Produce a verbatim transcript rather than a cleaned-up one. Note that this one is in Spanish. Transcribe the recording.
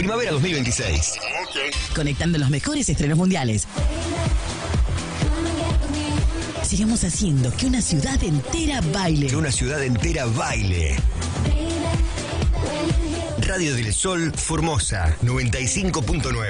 Primavera dos mil veintiséis. Conectando los mejores estrenos mundiales. Sigamos haciendo que una ciudad entera baile. Que una ciudad entera baile. Radio del Sol, Formosa, noventa y cinco punto nueve.